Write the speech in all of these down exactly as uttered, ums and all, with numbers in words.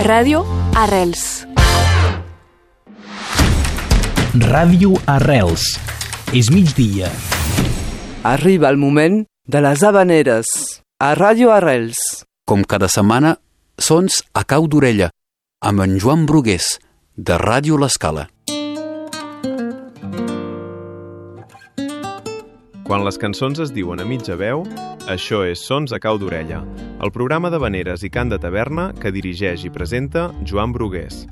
Ràdio Arrels. Ràdio Arrels. És migdia. Arriba el moment de les Havaneres a Ràdio Arrels. Com cada setmana, sons a cau d'orella, amb en Joan Brugués, de Ràdio L'Escala. Quan les cançons es diuen a mitja veu, això és Sons a cau d'orella, el programa d'havaneres i cant de taverna que dirigeix i presenta Joan Brugués.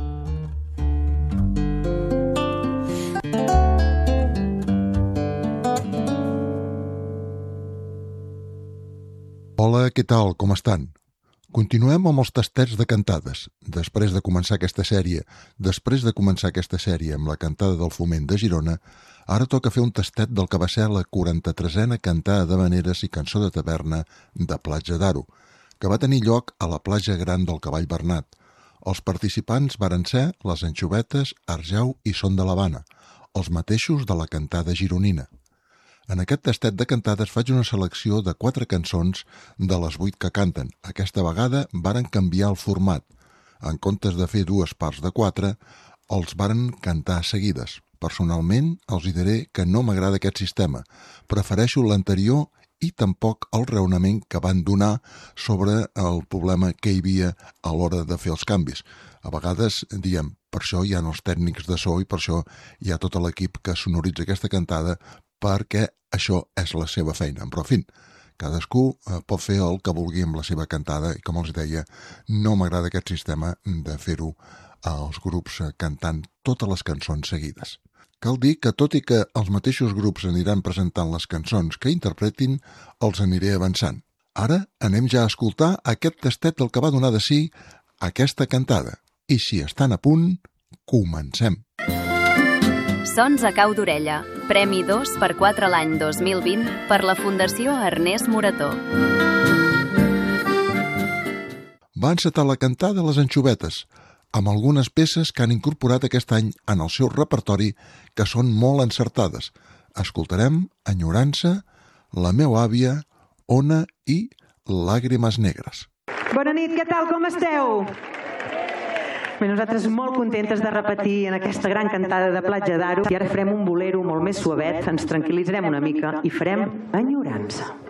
Hola, què tal? Com estan? Continuem amb els tastets de cantades. Després de començar aquesta sèrie, després de començar aquesta sèrie amb la cantada del Foment de Girona, ara toca fer un tastet del que va ser la quaranta-tresena cantada d'havaneres i cançó de taverna de Platja d'Aro, que va tenir lloc a la platja gran del Cavall Bernat. Els participants varen ser les Anxovetes, Arjau i Son de l'Havana, els mateixos de la cantada gironina. En aquest tastet de cantades faig una selecció de quatre cançons de les vuit que canten. Aquesta vegada varen canviar el format. En comptes de fer dues parts de quatre, els varen cantar seguides. Personalment, els diré que no m'agrada aquest sistema. Prefereixo l'anterior i tampoc el raonament que van donar sobre el problema que hi havia a l'hora de fer els canvis. A vegades diem, per això hi ha els tècnics de so i per això hi ha tot l'equip que sonoritza aquesta cantada, perquè això és la seva feina. Però, en fi, cadascú pot fer el que vulgui amb la seva cantada i, com els deia, no m'agrada aquest sistema de fer-ho als grups cantant totes les cançons seguides. Cal dir que, tot i que els mateixos grups aniran presentant les cançons que interpretin, els aniré avançant. Ara anem ja a escoltar aquest tastet del que va donar de si aquesta cantada. I si estan a punt, comencem. Sons a cau d'orella. Premi dos per quatre l'any dos mil vint per la Fundació Ernest Morató. Va encetar la cantada Les Anxovetes, amb algunes peces que han incorporat aquest any en el seu repertori que són molt encertades. Escoltarem Enyorança, La meua àvia, Ona i Làgrimes negres. Bona nit, què tal, com esteu? Bé, nosaltres molt contentes de repetir en aquesta gran cantada de Platja d'Aro i ara farem un bolero molt més suavet, ens tranquil·litzarem una mica i farem Enyorança.